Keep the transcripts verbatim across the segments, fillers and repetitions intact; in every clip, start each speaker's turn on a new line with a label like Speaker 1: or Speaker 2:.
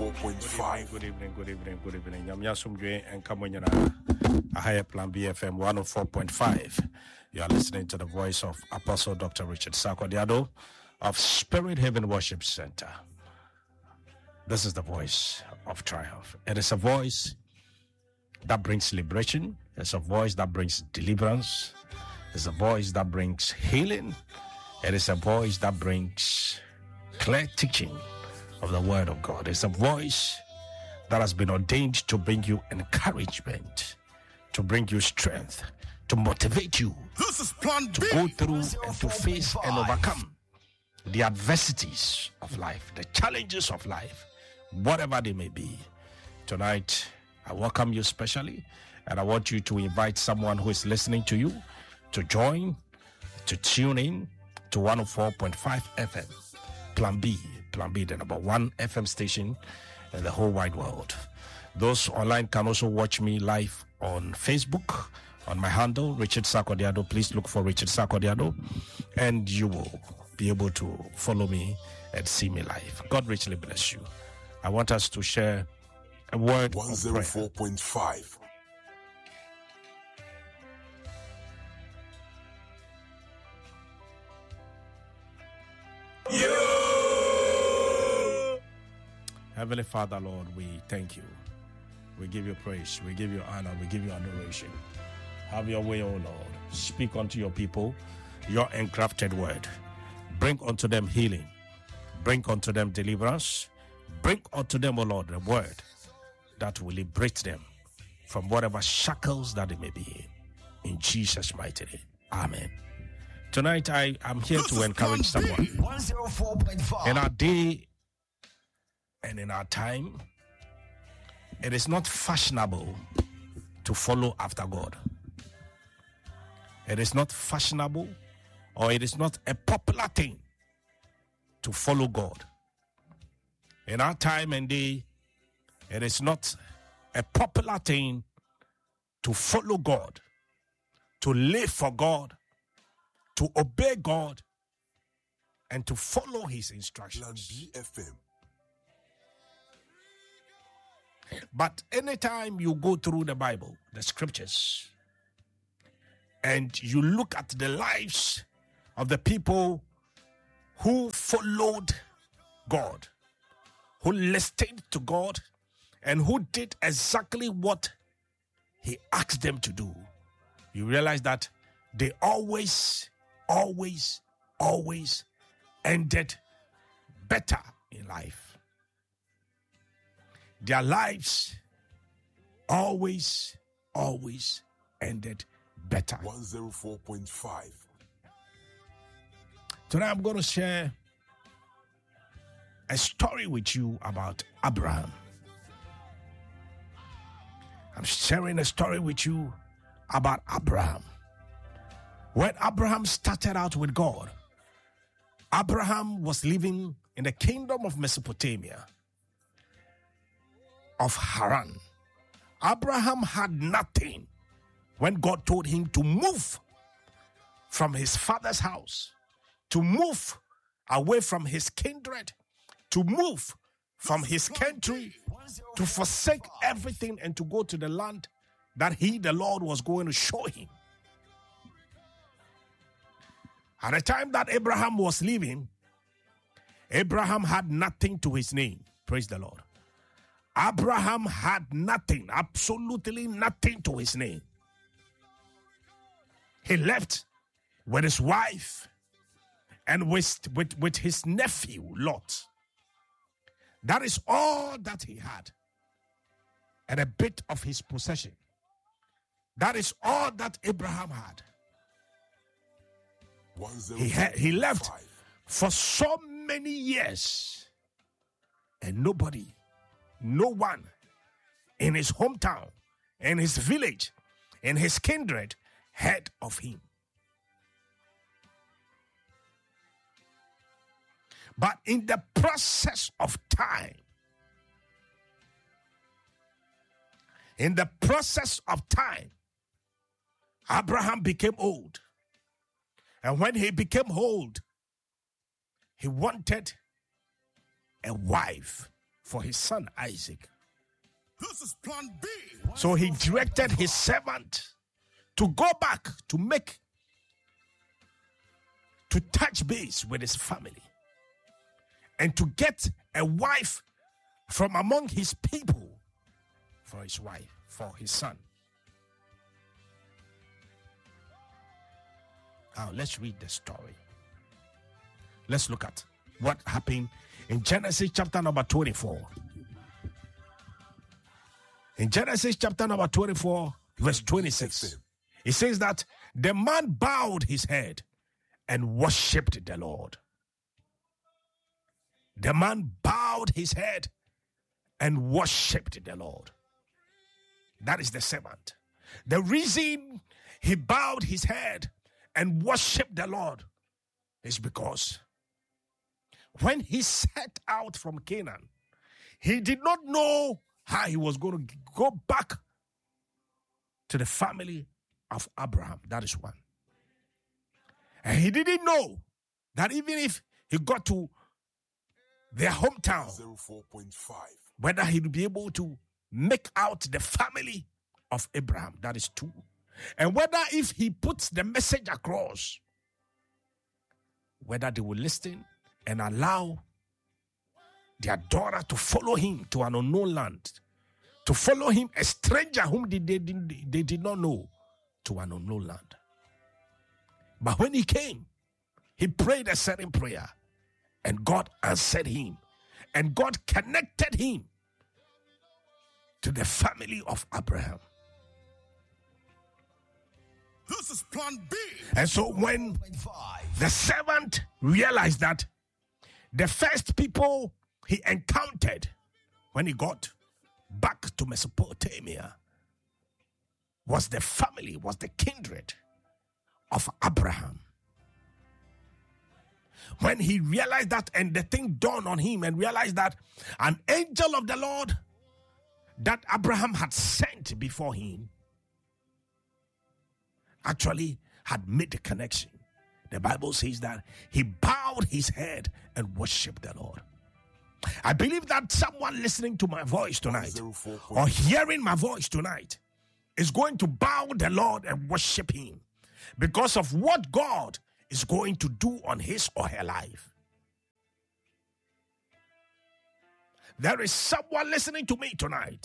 Speaker 1: four point five.
Speaker 2: Good evening, good evening, good evening. I'm Yasum Dwe and Kamonyana. A higher plan B F M one oh four point five. You are listening to the voice of Apostle Doctor Richard Sarkodie of Spirit Haven Worship Center. This is the voice of triumph. It is a voice that brings liberation. It's a voice that brings deliverance. It's a voice that brings healing. It is a voice that brings clear teaching of the word of God. It's a voice that has been ordained to bring you encouragement, to bring you strength, to motivate you
Speaker 1: This is Plan
Speaker 2: to
Speaker 1: B.
Speaker 2: go through and to face and overcome the adversities of life, the challenges of life, whatever they may be. Tonight, I welcome you specially, and I want you to invite someone who is listening to you to join, to tune in to one oh four point five F M. Plan B, Plan B, the number one F M station in the whole wide world. Those online can also watch me live on Facebook, on my handle, Richard Sarkodie. Please look for Richard Sarkodie, and you will be able to follow me and see me live. God richly bless you. I want us to share a word
Speaker 1: one
Speaker 2: of prayer.
Speaker 1: oh four point five.
Speaker 2: Heavenly Father, Lord, we thank you. We give you praise. We give you honor. We give you adoration. Have your way, O Lord. Speak unto your people your engrafted word. Bring unto them healing. Bring unto them deliverance. Bring unto them, O Lord, the word that will liberate them from whatever shackles that they may be in. In Jesus' mighty name. Amen. Tonight, I am here
Speaker 1: This
Speaker 2: to
Speaker 1: is
Speaker 2: encourage
Speaker 1: Plan B.
Speaker 2: someone.
Speaker 3: one oh four point five.
Speaker 2: In our day and in our time, it is not fashionable to follow after God. It is not fashionable, or it is not a popular thing to follow God. In our time and day, it is not a popular thing to follow God, to live for God, to obey God, and to follow his
Speaker 1: Plan
Speaker 2: instructions.
Speaker 1: B F M.
Speaker 2: But anytime you go through the Bible, the scriptures, and you look at the lives of the people who followed God, who listened to God, and who did exactly what he asked them to do, you realize that they always, always, always ended better in life. Their lives always, always ended better.
Speaker 1: one oh four point five.
Speaker 2: Tonight I'm going to share a story with you about Abraham. I'm sharing a story with you about Abraham. When Abraham started out with God, Abraham was living in the kingdom of Mesopotamia, of Haran. Abraham had nothing when God told him to move from his father's house, to move away from his kindred, to move from his country, to forsake everything and to go to the land that he, the Lord, was going to show him. At the time that Abraham was living, Abraham had nothing to his name. Praise the Lord. Abraham had nothing, absolutely nothing to his name. He left with his wife and with, with, with his nephew, Lot. That is all that he had. And a bit of his possession. That is all that Abraham had. He, ha- he left for so many years. And nobody, no one in his hometown, in his village, in his kindred heard of him. But in the process of time, in the process of time, Abraham became old. And when he became old, he wanted a wife for his son Isaac.
Speaker 1: This is plan B.
Speaker 2: So he directed his servant to go back to make, to touch base with his family and to get a wife from among his people for his wife, for his son. Now let's read the story. Let's look at what happened in Genesis chapter number twenty-four. In Genesis chapter number twenty-four, verse twenty-six, it says that the man bowed his head and worshipped the Lord. The man bowed his head and worshipped the Lord. That is the servant. The reason he bowed his head and worshipped the Lord is because when he set out from Canaan, he did not know how he was going to go back to the family of Abraham. That is one. And he didn't know that even if he got to their hometown,
Speaker 1: zero four point five.
Speaker 2: whether he would be able to make out the family of Abraham. That is two. And whether if he puts the message across, whether they will listen and allow their daughter to follow him to an unknown land, to follow him, a stranger whom they, they, they did not know, to an unknown land. But when he came, he prayed a certain prayer, and God answered him, and God connected him to the family of Abraham.
Speaker 1: This is plan B.
Speaker 2: And so when the servant realized that the first people he encountered when he got back to Mesopotamia was the family, was the kindred of Abraham. When he realized that, and the thing dawned on him and realized that an angel of the Lord that Abraham had sent before him actually had made the connection. The Bible says that he bowed his head and worshiped the Lord. I believe that someone listening to my voice tonight or hearing my voice tonight is going to bow the Lord and worship him because of what God is going to do on his or her life. There is someone listening to me tonight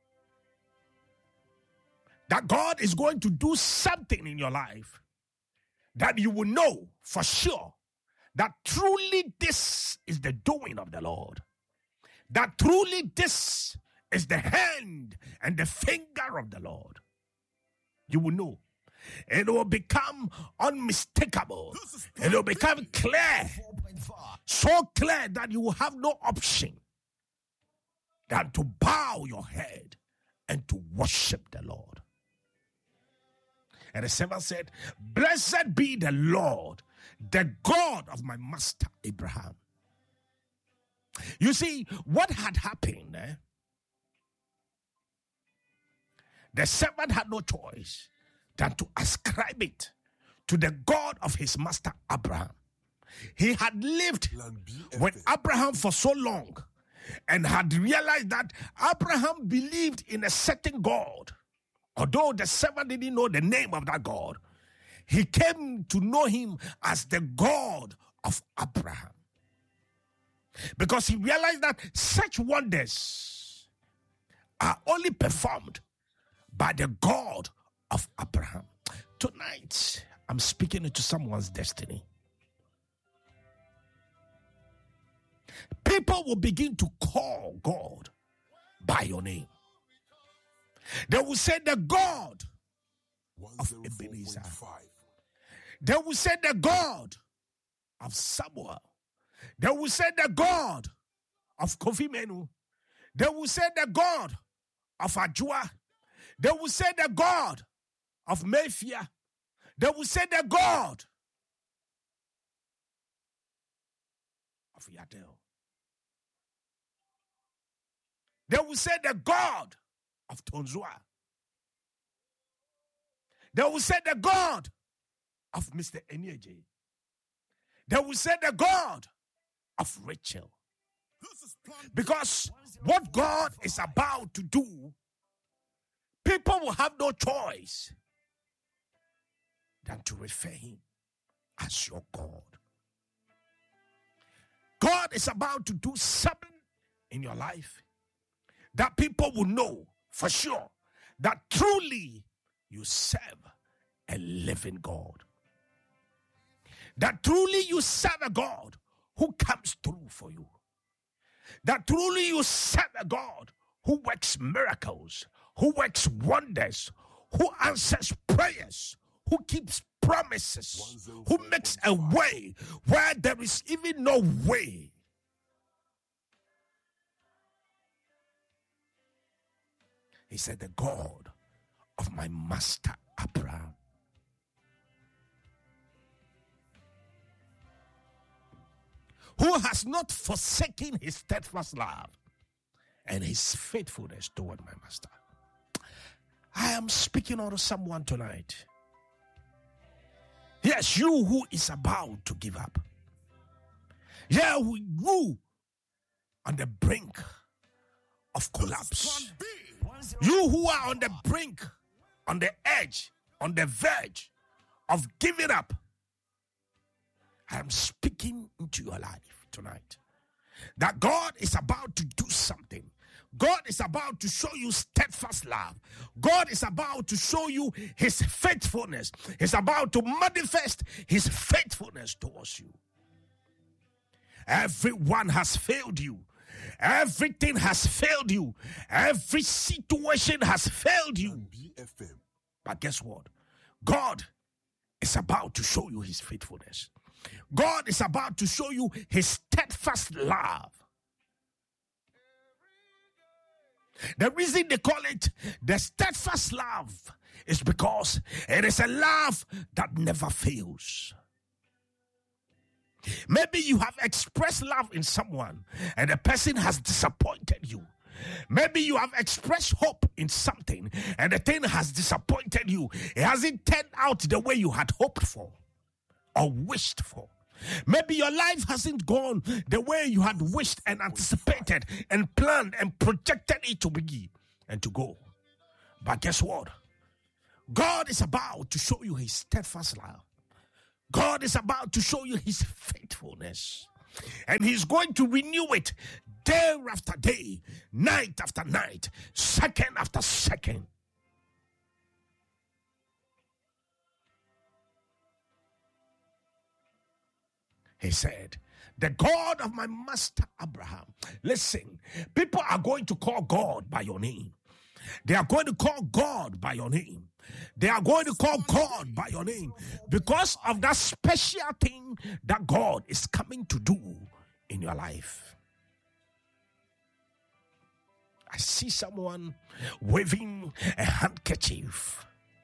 Speaker 2: that God is going to do something in your life that you will know for sure that truly this is the doing of the Lord. That truly this is the hand and the finger of the Lord. You will know. It will become unmistakable. It will become clear. So clear that you will have no option than to bow your head and to worship the Lord. And the servant said, "Blessed be the Lord, the God of my master Abraham." You see, what had happened, eh? The servant had no choice than to ascribe it to the God of his master Abraham. He had lived with Abraham for so long and had realized that Abraham believed in a certain God. Although the servant didn't know the name of that God, he came to know him as the God of Abraham. Because he realized that such wonders are only performed by the God of Abraham. Tonight, I'm speaking into someone's destiny. People will begin to call God by your name. They will say the God of Ebenezer. They will say the God of Samuel. They will say the God of Kofi Menu. They will say the God of Ajua. They will say the God of Mayfair. They will say the God of Yadel. They will say the God of Tonzua. They will say the God of Mister Enyeje. They will say the God of Rachel. Because what God is about to do, people will have no choice than to refer him as your God. God is about to do something in your life that people will know for sure that truly you serve a living God. That truly you serve a God who comes through for you. That truly you serve a God who works miracles, who works wonders, who answers prayers, who keeps promises, who makes a way where there is even no way. He said, the God of my master Abraham. Who has not forsaken his steadfast love and his faithfulness toward my master. I am speaking unto someone tonight. Yes, you who is about to give up. Yeah, you on the brink of collapse. You who are on the brink, on the edge, on the verge of giving up. I am speaking into your life tonight that God is about to do something. God is about to show you steadfast love. God is about to show you his faithfulness. He's about to manifest his faithfulness towards you. Everyone has failed you. Everything has failed you. Every situation has failed you. But guess what? God is about to show you his faithfulness. God is about to show you his steadfast love. The reason they call it the steadfast love is because it is a love that never fails. Maybe you have expressed love in someone and the person has disappointed you. Maybe you have expressed hope in something and the thing has disappointed you. It hasn't turned out the way you had hoped for or wished for. Maybe your life hasn't gone the way you had wished and anticipated and planned and projected it to be and to go. But guess what? God is about to show you his steadfast love. God is about to show you his faithfulness. And he's going to renew it day after day, night after night, second after second. He said, the God of my master Abraham. Listen, people are going to call God by your name. They are going to call God by your name. They are going to call God by your name because of that special thing that God is coming to do in your life. I see someone waving a handkerchief.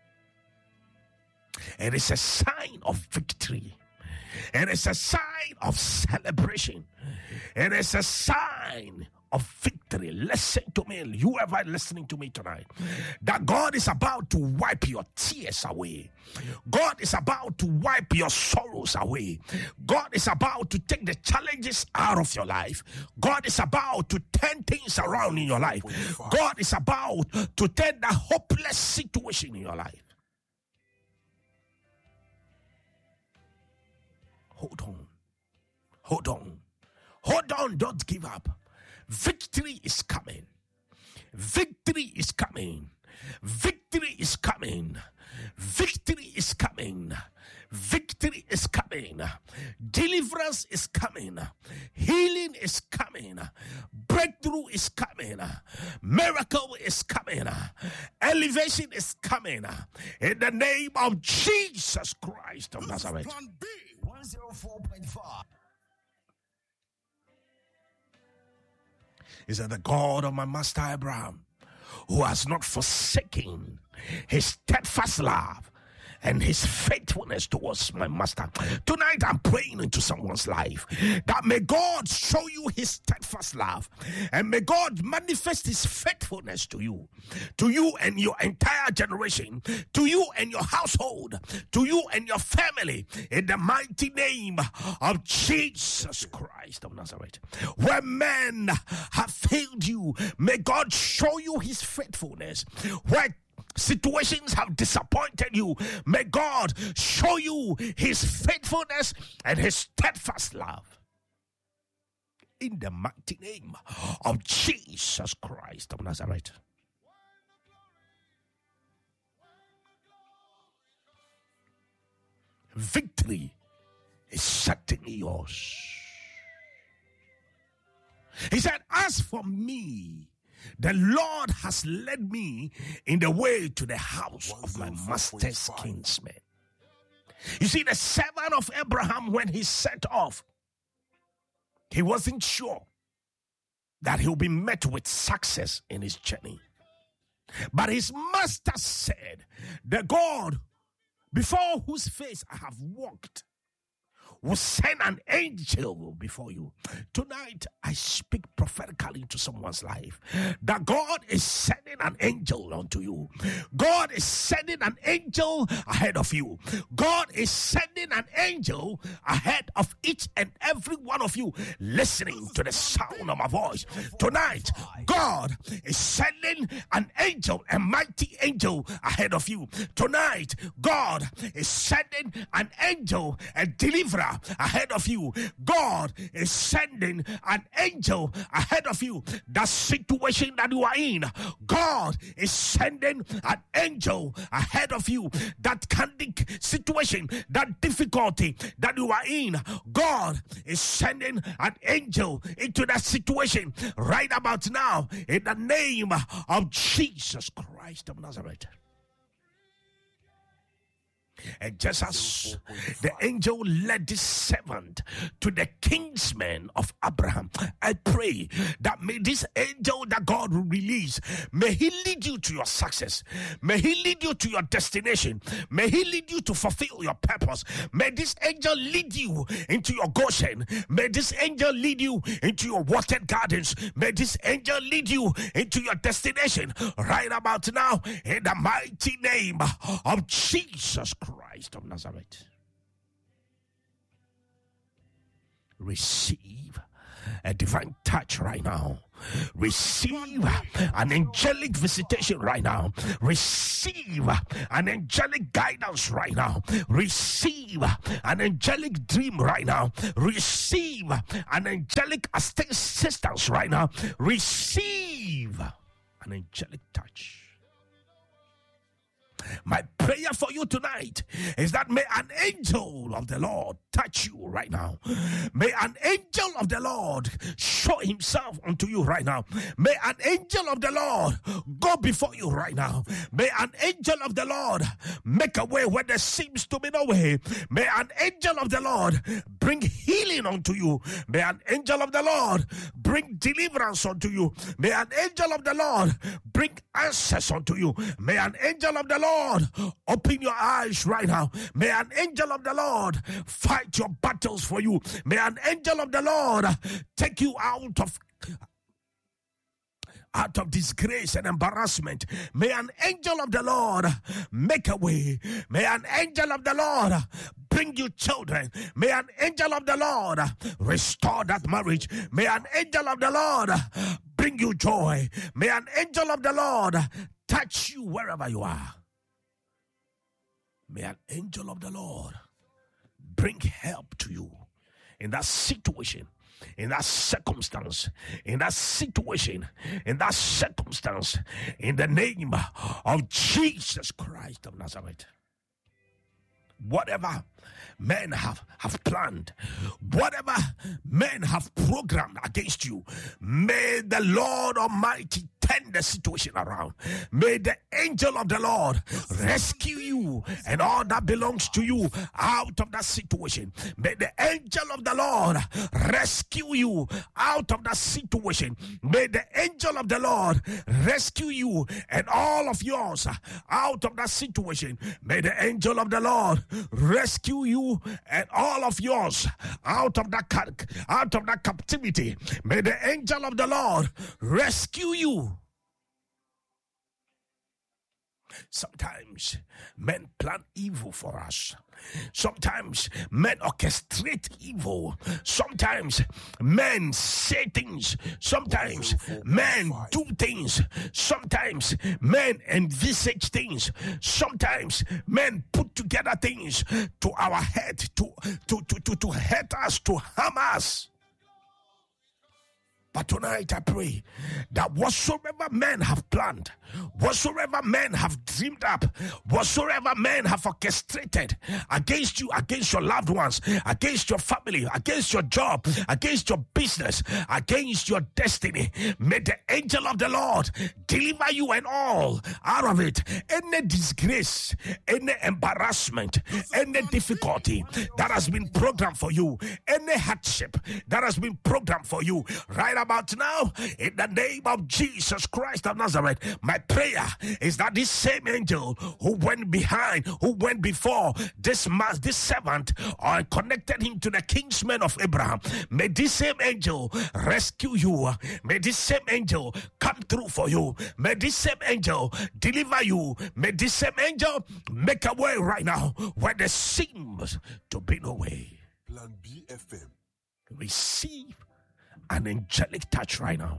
Speaker 2: It is a sign of victory. It is a sign of celebration. It is a sign of victory. Listen to me, whoever listening to me tonight, that God is about to wipe your tears away. God is about to wipe your sorrows away. God is about to take the challenges out of your life. God is about to turn things around in your life. God is about to turn that hopeless situation in your life. Hold on. Hold on. Hold on. Don't give up. Victory is coming. Victory is coming. Victory is coming. Victory is coming. Victory is coming. Deliverance is coming. Healing is coming. Breakthrough is coming. Miracle is coming. Elevation is coming. In the name of Jesus Christ of Nazareth.
Speaker 1: Plan B.
Speaker 3: one oh four point five.
Speaker 2: Is that the God of my master Abraham, who has not forsaken his steadfast love and his faithfulness towards my master. Tonight I'm praying into someone's life that may God show you his steadfast love, and may God manifest his faithfulness to you, to you and your entire generation, to you and your household, to you and your family, in the mighty name of Jesus Christ of Nazareth. Where men have failed you, may God show you his faithfulness. Where situations have disappointed you, may God show you his faithfulness and his steadfast love. In the mighty name of Jesus Christ of Nazareth. Victory is certainly yours. He said, as for me, the Lord has led me in the way to the house of my master's kinsman. You see, the servant of Abraham, when he set off, he wasn't sure that he'll be met with success in his journey. But his master said, the God before whose face I have walked will send an angel before you. Tonight, I speak prophetically to someone's life that God is sending an angel unto you. God is sending an angel ahead of you. God is sending an angel ahead of each and every one of you listening to the sound of my voice. Tonight, God is sending an angel, a mighty angel ahead of you. Tonight, God is sending an angel, a deliverer ahead of you. God is sending an angel ahead of you. That situation that you are in, God is sending an angel ahead of you. That candid situation, that difficulty that you are in, God is sending an angel into that situation right about now, in the name of Jesus Christ of Nazareth. And just as the angel led this servant to the kinsman of Abraham, I pray that may this angel that God will release, may he lead you to your success. May he lead you to your destination. May he lead you to fulfill your purpose. May this angel lead you into your Goshen. May this angel lead you into your watered gardens. May this angel lead you into your destination right about now, in the mighty name of Jesus Christ of Nazareth. Receive a divine touch right now. Receive an angelic visitation right now. Receive an angelic guidance right now. Receive an angelic dream right now. Receive an angelic assistance right now. Receive an angelic touch. My prayer for you tonight is that may an angel of the Lord touch you right now. May an angel of the Lord show himself unto you right now. May an angel of the Lord go before you right now. May an angel of the Lord make a way where there seems to be no way. May an angel of the Lord bring healing unto you. May an angel of the Lord bring deliverance unto you. May an angel of the Lord bring answers unto you. May an angel of the Lord open your eyes right now. May an angel of the Lord fight your battles for you. May an angel of the Lord take you out of out of disgrace and embarrassment. May an angel of the Lord make a way. May an angel of the Lord bring you children. May an angel of the Lord restore that marriage. May an angel of the Lord bring you joy. May an angel of the Lord touch you wherever you are. May an angel of the Lord bring help to you in that situation, in that circumstance, in that situation, in that circumstance, in the name of Jesus Christ of Nazareth. Whatever men have, have planned, whatever men have programmed against you, may the Lord Almighty turn the situation around. May the angel of the Lord rescue you and all that belongs to you out of that situation. May the angel of the Lord rescue you out of that situation. May the angel of the Lord rescue you and all of yours out of that situation. May the angel of the Lord rescue you and all of yours out of that out of that captivity. May the angel of the Lord rescue you. Sometimes men plan evil for us. Sometimes men orchestrate evil. Sometimes men say things. Sometimes men do things. Sometimes men envisage things. Sometimes men put together things to our head to, to, to, to, to hurt us, to harm us. But tonight I pray that whatsoever men have planned, whatsoever men have dreamed up, whatsoever men have orchestrated against you, against your loved ones, against your family, against your job, against your business, against your destiny, may the angel of the Lord deliver you and all out of it. Any disgrace, any embarrassment, any difficulty that has been programmed for you, any hardship that has been programmed for you, right about now, in the name of Jesus Christ of Nazareth, my prayer is that this same angel who went behind, who went before this man, this servant, or connected him to the kinsmen of Abraham, may this same angel rescue you. May this same angel come through for you. May this same angel deliver you. May this same angel make a way right now where there seems to be no way.
Speaker 1: Plan B F M.
Speaker 2: Receive an angelic touch right now.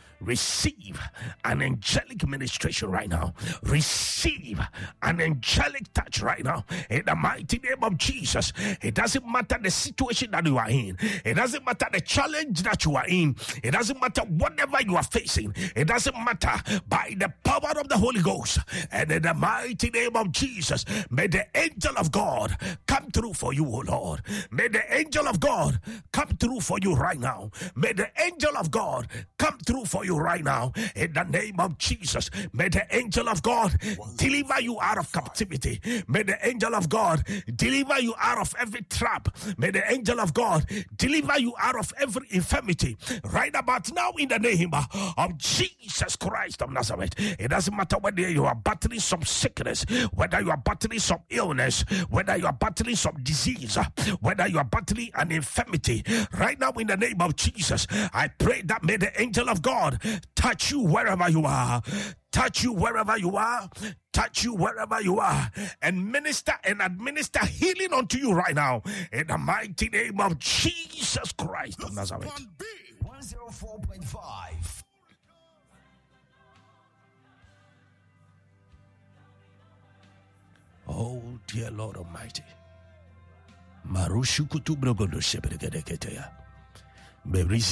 Speaker 2: Receive an angelic ministration right now. Receive an angelic touch right now. In the mighty name of Jesus. It doesn't matter the situation that you are in. It doesn't matter the challenge that you are in. It doesn't matter whatever you are facing. It doesn't matter. By the power of the Holy Ghost and in the mighty name of Jesus, may the angel of God come through for you, O Lord. May the angel of God come through for you right now. May the angel of God come through for you right now in the name of Jesus. May the angel of God deliver you out of captivity. May the angel of God deliver you out of every trap. May the angel of God deliver you out of every infirmity right about now in the name of Jesus Christ of Nazareth. It doesn't matter whether you are battling some sickness, whether you are battling some illness, whether you are battling some disease, whether you are battling an infirmity right now in the name of Jesus. I pray that may the angel of God touch you wherever you are. Touch you wherever you are. Touch you wherever you are. And minister and administer healing unto you right now. In the mighty name of Jesus Christ of Nazareth.
Speaker 3: one oh four point five.
Speaker 2: Oh, dear Lord Almighty. Marushukutu brogodo sheberegedeketeya.